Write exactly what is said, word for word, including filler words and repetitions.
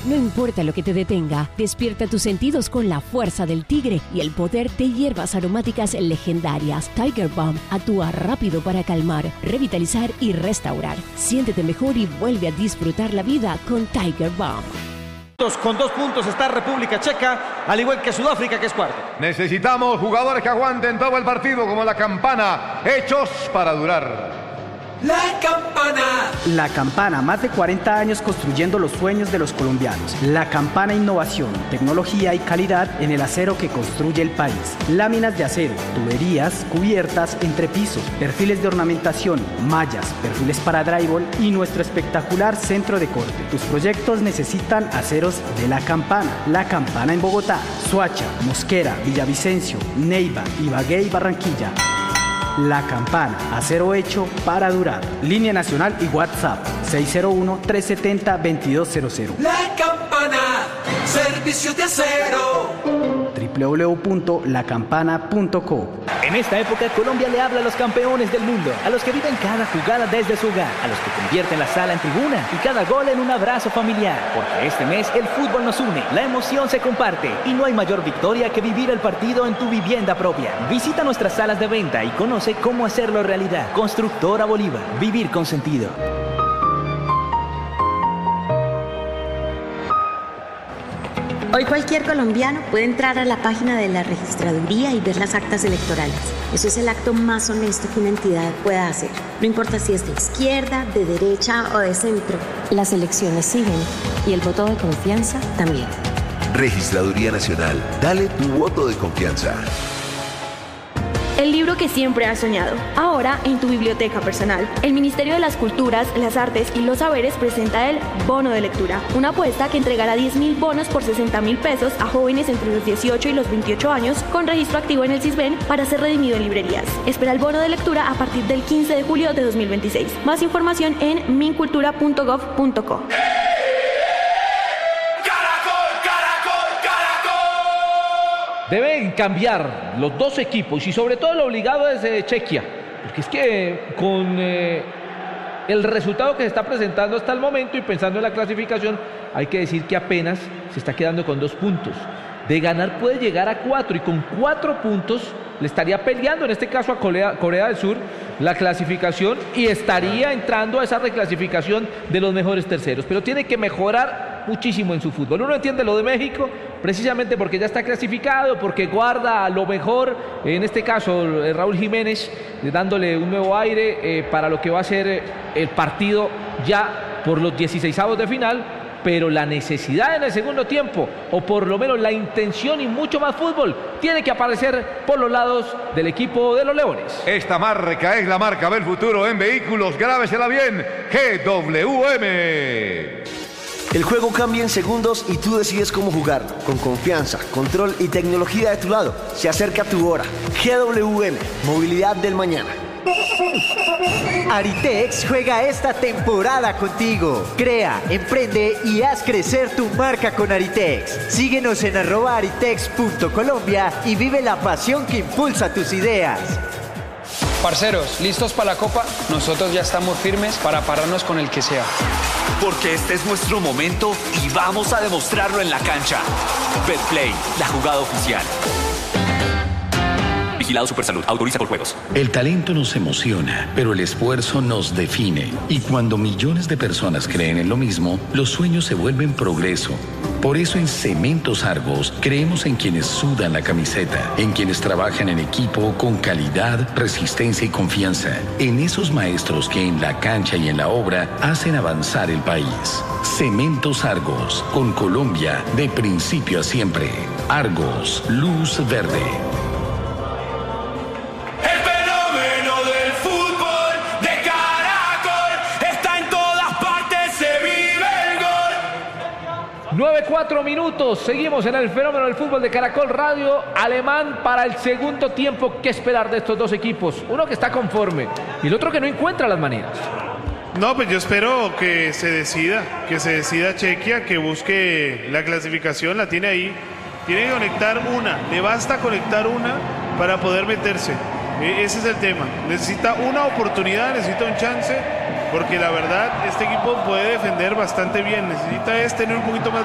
No importa lo que te detenga, despierta tus sentidos con la fuerza del tigre y el poder de hierbas aromáticas legendarias. Tiger Balm actúa rápido para calmar, revitalizar y restaurar. Siéntete mejor y vuelve a disfrutar la vida con Tiger Balm. Con dos puntos está República Checa, al igual que Sudáfrica, que es cuarto. Necesitamos jugadores que aguanten todo el partido, como la Campana, hechos para durar. La Campana. La Campana, más de cuarenta años construyendo los sueños de los colombianos. La Campana, innovación, tecnología y calidad en el acero que construye el país. Láminas de acero, tuberías, cubiertas, entrepisos, perfiles de ornamentación, mallas, perfiles para drywall y nuestro espectacular centro de corte. Tus proyectos necesitan aceros de La Campana. La Campana en Bogotá, Soacha, Mosquera, Villavicencio, Neiva, Ibagué y Barranquilla. La Campana, acero hecho para durar. Línea nacional y WhatsApp seis cero uno, tres siete cero, dos dos cero cero. La Campana, servicios de acero. doble u doble u doble u punto la campana punto co. En esta época, Colombia le habla a los campeones del mundo, a los que viven cada jugada desde su hogar, a los que convierten la sala en tribuna y cada gol en un abrazo familiar. Porque este mes el fútbol nos une, la emoción se comparte y no hay mayor victoria que vivir el partido en tu vivienda propia. Visita nuestras salas de venta y conoce cómo hacerlo realidad. Constructora Bolívar, vivir con sentido. Hoy cualquier colombiano puede entrar a la página de la registraduría y ver las actas electorales. Eso es el acto más honesto que una entidad pueda hacer. No importa si es de izquierda, de derecha o de centro. Las elecciones siguen y el voto de confianza también. Registraduría Nacional. Dale tu voto de confianza. El libro que siempre has soñado, ahora en tu biblioteca personal. El Ministerio de las Culturas, las Artes y los Saberes presenta el Bono de Lectura, una apuesta que entregará diez mil bonos por sesenta mil pesos a jóvenes entre los dieciocho y los veintiocho años con registro activo en el CISBEN para ser redimido en librerías. Espera el bono de lectura a partir del quince de julio de dos mil veintiséis. Más información en mincultura punto gov punto co. Deben cambiar los dos equipos y sobre todo el obligado es eh, Chequia, porque es que con eh, el resultado que se está presentando hasta el momento y pensando en la clasificación, hay que decir que apenas se está quedando con dos puntos. De ganar puede llegar a cuatro y con cuatro puntos le estaría peleando, en este caso a Corea, Corea del Sur, la clasificación y estaría entrando a esa reclasificación de los mejores terceros, pero tiene que mejorar muchísimo en su fútbol. Uno entiende lo de México precisamente porque ya está clasificado, porque guarda lo mejor, en este caso Raúl Jiménez, dándole un nuevo aire eh, para lo que va a ser el partido ya por los dieciseisavos de final, pero la necesidad en el segundo tiempo, o por lo menos la intención y mucho más fútbol, tiene que aparecer por los lados del equipo de los Leones. Esta marca es la marca del futuro en vehículos, grábesela bien, G W M. El juego cambia en segundos y tú decides cómo jugarlo. Con confianza, control y tecnología de tu lado. Se acerca tu hora. G W M, movilidad del mañana. Aritex juega esta temporada contigo. Crea, emprende y haz crecer tu marca con Aritex. Síguenos en arroba aritex punto colombia y vive la pasión que impulsa tus ideas. Parceros, ¿listos para la Copa? Nosotros ya estamos firmes para pararnos con el que sea. Porque este es nuestro momento y vamos a demostrarlo en la cancha. Betplay, la jugada oficial. Vigilado Supersalud, autoriza por juegos. El talento nos emociona, pero el esfuerzo nos define. Y cuando millones de personas creen en lo mismo, los sueños se vuelven progreso. Por eso en Cementos Argos creemos en quienes sudan la camiseta, en quienes trabajan en equipo con calidad, resistencia y confianza, en esos maestros que en la cancha y en la obra hacen avanzar el país. Cementos Argos, con Colombia de principio a siempre. Argos, luz verde. nueve cuatro minutos, seguimos en el fenómeno del fútbol de Caracol Radio. Alemán para el segundo tiempo. ¿Qué esperar de estos dos equipos? Uno que está conforme y el otro que no encuentra las maneras. No, pues yo espero que se decida, que se decida Chequia, que busque la clasificación, la tiene ahí. Tiene que conectar una, le basta conectar una para poder meterse. Ese es el tema. Necesita una oportunidad, necesita un chance, porque la verdad este equipo puede defender bastante bien. Necesita es tener un poquito más